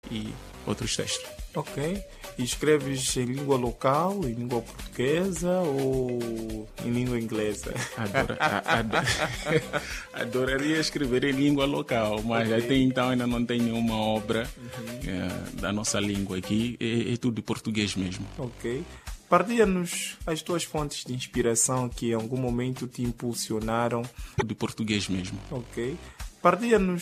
e outros textos. Ok. E escreves em língua local, em língua portuguesa ou em língua inglesa? Adoraria escrever em língua local, mas até então ainda não tenho uma obra da nossa língua aqui. É tudo de português mesmo. Ok. Partilha-nos as tuas fontes de inspiração que em algum momento te impulsionaram. De português mesmo. Ok. Partilha-nos